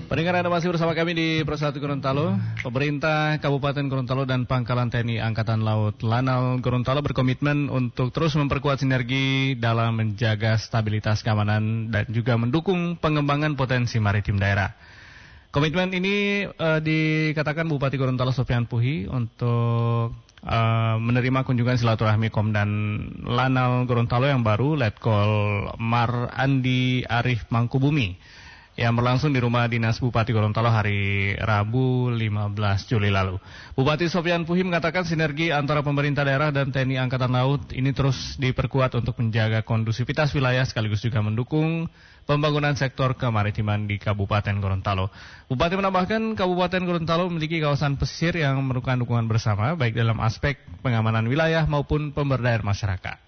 Pendengar, Anda masih bersama kami di Persatu Gorontalo. Pemerintah Kabupaten Gorontalo dan Pangkalan TNI Angkatan Laut Lanal Gorontalo berkomitmen untuk terus memperkuat sinergi dalam menjaga stabilitas keamanan dan juga mendukung pengembangan potensi maritim daerah. Komitmen ini dikatakan Bupati Gorontalo Sofyan Puhi untuk menerima kunjungan silaturahmi Komdan Lanal Gorontalo yang baru, Letkol Mar Andi Arif Mangkubumi, yang berlangsung di rumah dinas Bupati Gorontalo hari Rabu 15 Juli lalu. Bupati Sofyan Puhi mengatakan sinergi antara pemerintah daerah dan TNI Angkatan Laut ini terus diperkuat untuk menjaga kondusivitas wilayah sekaligus juga mendukung pembangunan sektor kemaritiman di Kabupaten Gorontalo. Bupati menambahkan Kabupaten Gorontalo memiliki kawasan pesisir yang memerlukan dukungan bersama baik dalam aspek pengamanan wilayah maupun pemberdayaan masyarakat.